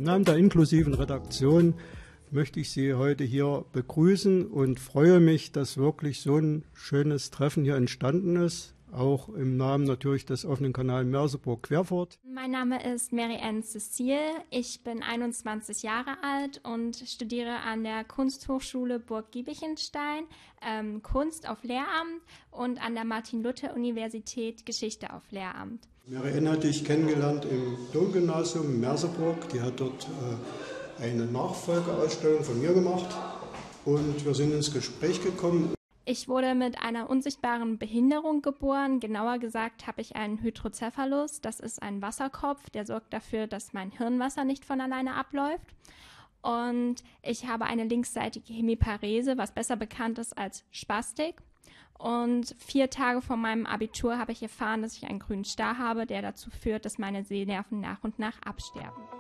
Namen der inklusiven Redaktion möchte ich Sie heute hier begrüßen und freue mich, dass wirklich so ein schönes Treffen hier entstanden ist. Auch im Namen natürlich des offenen Kanal Merseburg-Querfurt. Mein Name ist Mary-Ann Cecile. Ich bin 21 Jahre alt und studiere an der Kunsthochschule Burg Giebichenstein Kunst auf Lehramt und an der Martin-Luther-Universität Geschichte auf Lehramt. Mary-Ann hatte ich kennengelernt im Domgymnasium in Merseburg. Die hat dort eine Nachfolgeausstellung von mir gemacht und wir sind ins Gespräch gekommen. Ich wurde mit einer unsichtbaren Behinderung geboren. Genauer gesagt habe ich einen Hydrocephalus. Das ist ein Wasserkopf, der sorgt dafür, dass mein Hirnwasser nicht von alleine abläuft. Und ich habe eine linksseitige Hemiparese, was besser bekannt ist als Spastik. Und 4 Tage vor meinem Abitur habe ich erfahren, dass ich einen grünen Star habe, der dazu führt, dass meine Sehnerven nach und nach absterben.